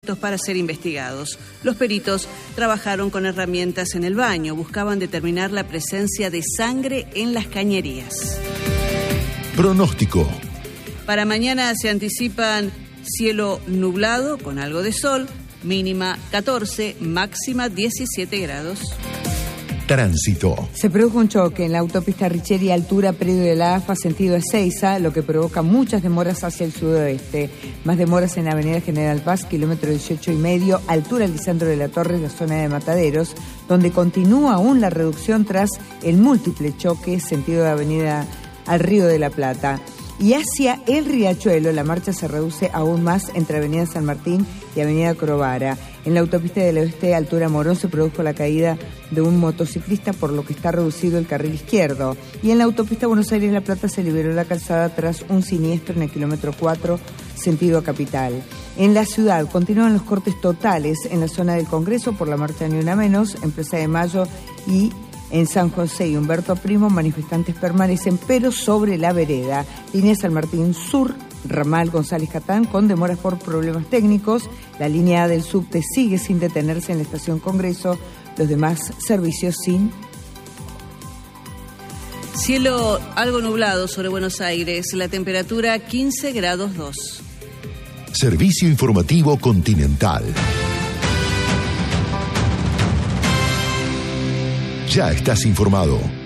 aptos para ser investigados. Los peritos trabajaron con herramientas en el baño, buscaban determinar la presencia de sangre en las cañerías. Pronóstico. Para mañana se anticipan cielo nublado con algo de sol, mínima 14, máxima 17 grados. Tránsito. Se produjo un choque en la autopista Richieri, altura predio de la AFA, sentido Ezeiza, lo que provoca muchas demoras hacia el sudoeste. Más demoras en Avenida General Paz, kilómetro 18,5, altura Lisandro de la Torre, la zona de Mataderos, donde continúa aún la reducción tras el múltiple choque, sentido de Avenida al Río de la Plata. Y hacia el Riachuelo, la marcha se reduce aún más entre Avenida San Martín y Avenida Crovara. En la autopista del Oeste, altura Morón, se produjo la caída de un motociclista, por lo que está reducido el carril izquierdo. Y en la autopista Buenos Aires-La Plata se liberó la calzada tras un siniestro en el kilómetro 4, sentido a Capital. En la ciudad continúan los cortes totales en la zona del Congreso por la marcha Ni Una Menos, en Plaza de Mayo y en San José y Humberto Primo. Manifestantes permanecen, pero sobre la vereda. Línea San Martín Sur, ramal González Catán, con demoras por problemas técnicos. La línea A del subte sigue sin detenerse en la estación Congreso. Los demás servicios sin. Cielo algo nublado sobre Buenos Aires, la temperatura 15 grados 2. Servicio informativo Continental. Ya estás informado.